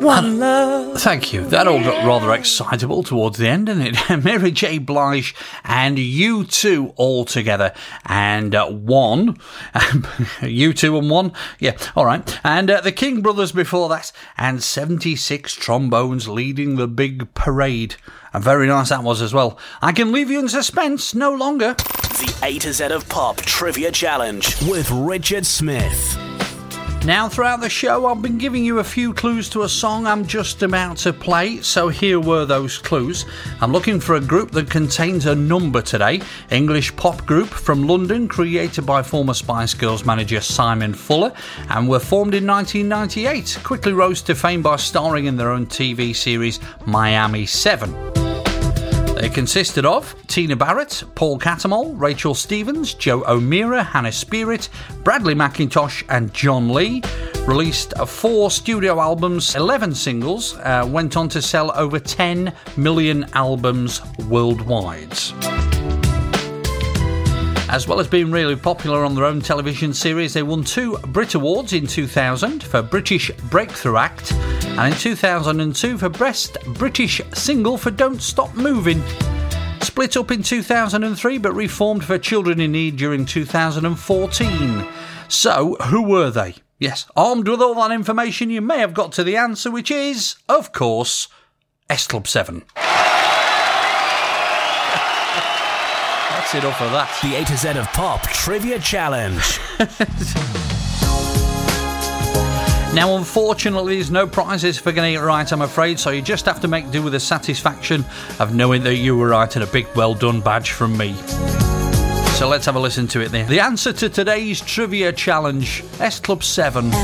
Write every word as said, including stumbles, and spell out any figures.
One love. Thank you. That all got rather excitable towards the end, didn't it? Mary J. Blige and U two all together. And uh, one. U two and one. Yeah, all right. And uh, the King Brothers before that. And seventy-six trombones leading the big parade. And very nice that was as well. I can leave you in suspense no longer. The A to Z of Pop Trivia Challenge with Richard Smith. Now, throughout the show, I've been giving you a few clues to a song I'm just about to play, so here were those clues. I'm looking for a group that contains a number today. English pop group from London, created by former Spice Girls manager Simon Fuller, and were formed in nineteen ninety-eight. Quickly rose to fame by starring in their own T V series Miami seven. They consisted of Tina Barrett, Paul Catamol, Rachel Stevens, Joe O'Meara, Hannah Spirit, Bradley McIntosh and John Lee. Released four studio albums, eleven singles, uh, went on to sell over ten million albums worldwide. As well as being really popular on their own television series, they won two Brit Awards in two thousand for British Breakthrough Act and in two thousand two for Best British Single for Don't Stop Moving. Split up in two thousand three but reformed for Children in Need during two thousand fourteen. So, who were they? Yes, armed with all that information, you may have got to the answer, which is, of course, S Club seven. That's enough of that. The A to Z of Pop Trivia Challenge. Now, unfortunately, there's no prizes for getting it right, I'm afraid, so you just have to make do with the satisfaction of knowing that you were right and a big well done badge from me. So let's have a listen to it then. The answer to today's trivia challenge, S Club seven.